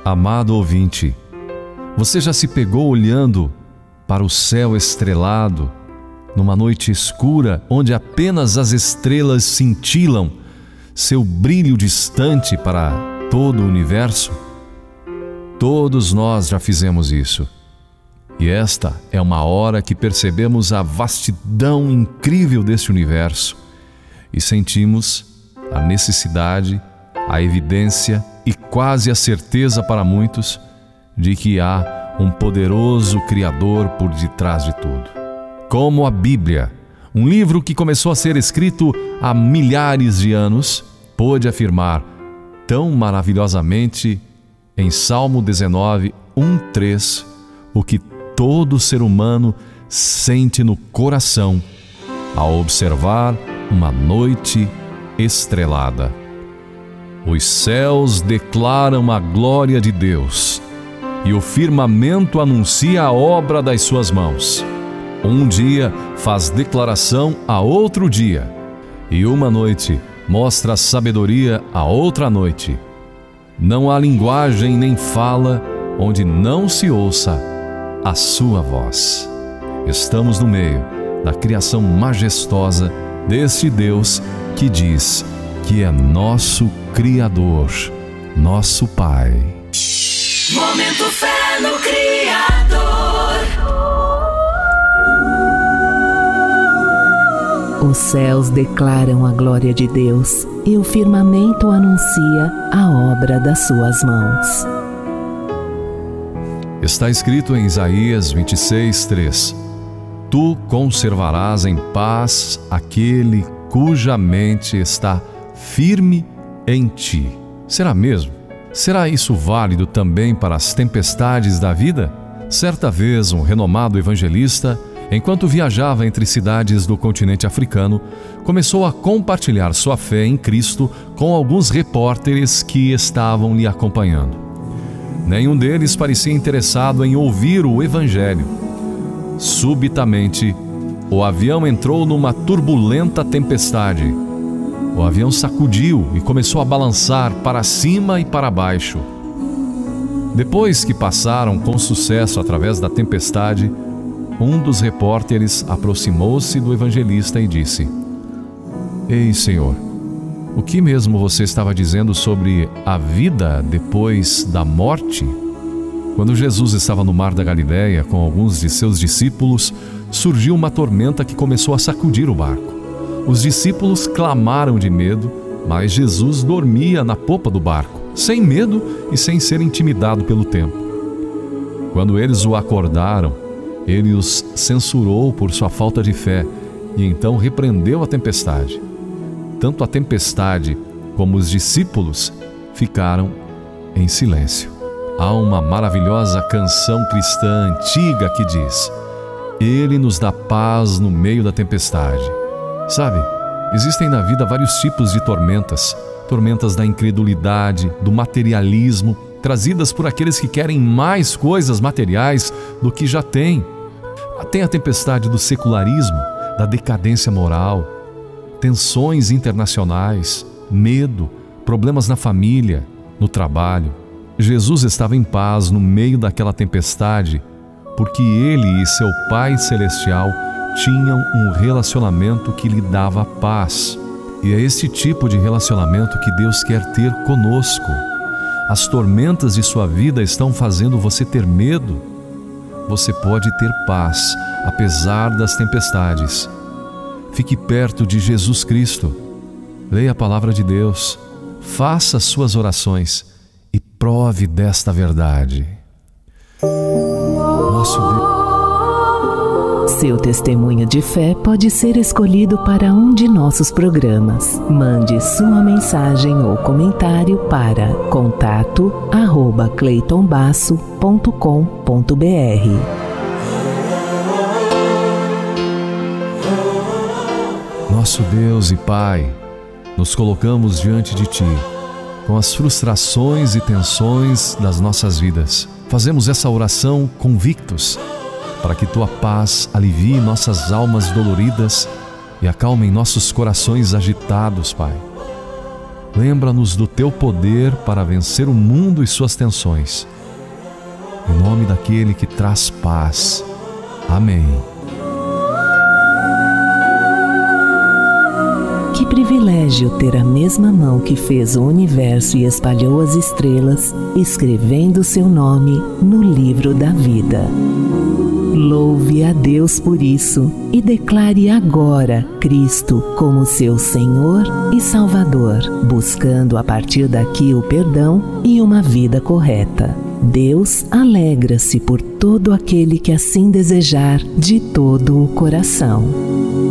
Amado ouvinte, você já se pegou olhando para o céu estrelado, numa noite escura, onde apenas as estrelas cintilam seu brilho distante para todo o universo? Todos nós já fizemos isso. E esta é uma hora que percebemos a vastidão incrível deste universo e sentimos a necessidade, a evidência e quase a certeza para muitos de que há um poderoso Criador por detrás de tudo. Como a Bíblia, um livro que começou a ser escrito há milhares de anos, pôde afirmar tão maravilhosamente em Salmo 19, 1:3, o que todo ser humano sente no coração ao observar uma noite estrelada. Os céus declaram a glória de Deus e o firmamento anuncia a obra das suas mãos. Um dia faz declaração a outro dia, e uma noite mostra sabedoria a outra noite. Não há linguagem nem fala onde não se ouça a sua voz. Estamos no meio da criação majestosa deste Deus que diz que é nosso Criador, nosso Pai. Momento Fé no Criador. Os céus declaram a glória de Deus e o firmamento anuncia a obra das suas mãos. Está escrito em Isaías 26:3: Tu conservarás em paz aquele cuja mente está firme em ti. Será mesmo? Será isso válido também para as tempestades da vida? Certa vez, um renomado evangelista, enquanto viajava entre cidades do continente africano, começou a compartilhar sua fé em Cristo com alguns repórteres que estavam lhe acompanhando. Nenhum deles parecia interessado em ouvir o Evangelho. Subitamente, o avião entrou numa turbulenta tempestade. O avião sacudiu e começou a balançar para cima e para baixo. Depois que passaram com sucesso através da tempestade, um dos repórteres aproximou-se do evangelista e disse: Ei, Senhor, o que mesmo você estava dizendo sobre a vida depois da morte? Quando Jesus estava no mar da Galileia com alguns de seus discípulos, surgiu uma tormenta que começou a sacudir o barco. Os discípulos clamaram de medo, mas Jesus dormia na popa do barco, sem medo e sem ser intimidado pelo tempo. Quando eles o acordaram, ele os censurou por sua falta de fé e então repreendeu a tempestade. Tanto a tempestade como os discípulos ficaram em silêncio. Há uma maravilhosa canção cristã antiga que diz: Ele nos dá paz no meio da tempestade. Sabe, existem na vida vários tipos de tormentas. Tormentas da incredulidade, do materialismo, trazidas por aqueles que querem mais coisas materiais do que já têm. Tem a tempestade do secularismo, da decadência moral, tensões internacionais, medo, problemas na família, no trabalho. Jesus estava em paz no meio daquela tempestade porque ele e seu Pai Celestial tinham um relacionamento que lhe dava paz. E é esse tipo de relacionamento que Deus quer ter conosco. As tormentas de sua vida estão fazendo você ter medo. Você pode ter paz, apesar das tempestades. Fique perto de Jesus Cristo. Leia a palavra de Deus. Faça suas orações e prove desta verdade. Nosso Deus. Seu testemunho de fé pode ser escolhido para um de nossos programas. Mande sua mensagem ou comentário para contato@cleitonbasso.com.br. Nosso Deus e Pai, nos colocamos diante de Ti, com as frustrações e tensões das nossas vidas. Fazemos essa oração convictos, para que Tua paz alivie nossas almas doloridas e acalme nossos corações agitados, Pai. lembra-nos do Teu poder para vencer o mundo e suas tensões. Em nome daquele que traz paz. Amém. Que privilégio ter a mesma mão que fez o universo e espalhou as estrelas, escrevendo seu nome no livro da vida. Louve a Deus por isso e declare agora Cristo como seu Senhor e Salvador, buscando a partir daqui o perdão e uma vida correta. Deus alegra-se por todo aquele que assim desejar de todo o coração.